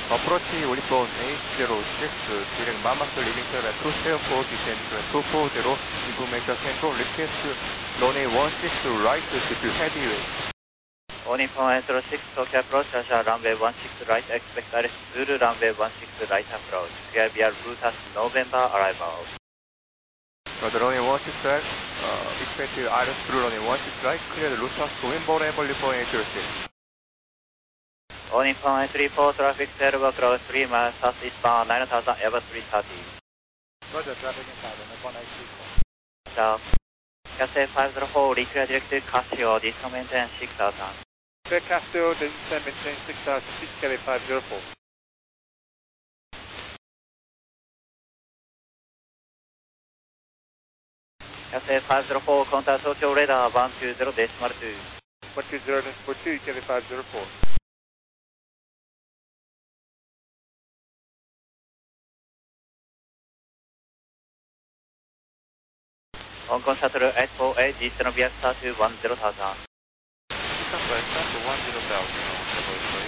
Approach Wishbone H06, direct Mamas leaving turn at 274, descend to 240, information central, request runway 16 right to heavyway. On Nippon 06, Tokyo approach, Russia runway 16 right, expect Alice Zulu runway 16 right approach. Clear via Brutus November arrival. The runway 16 right, expect Alice Zulu runway 16 right, clear the Brutus November arrival for H06. On Nippon 34, traffic 12 across 3 miles southeastbound 9000 Airbus 330. Roger, traffic inside on Nippon 834. South. Cathay 504, reclear directed Casio, descend maintain 6000. Clear Casio, descend maintain 6000, speed Cathay 504. Cathay 504, contact Tokyo radar 120.2. 120.2, Cathay 504. Hong Kong Shuttle 848, descend via 31 0,000. Descend via 10,000.